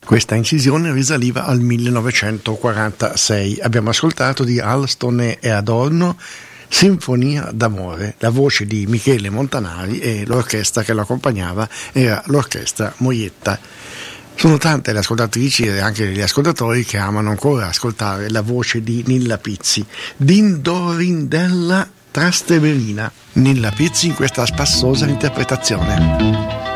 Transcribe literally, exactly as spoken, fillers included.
Questa incisione risaliva al millenovecentoquarantasei. Abbiamo ascoltato di Alston e Adorno Sinfonia d'amore, la voce di Michele Montanari, e l'orchestra che lo accompagnava era l'orchestra Moietta. Sono tante le ascoltatrici e anche gli ascoltatori che amano ancora ascoltare la voce di Nilla Pizzi. Dindorindella Trasteverina. Nilla Pizzi in questa spassosa interpretazione.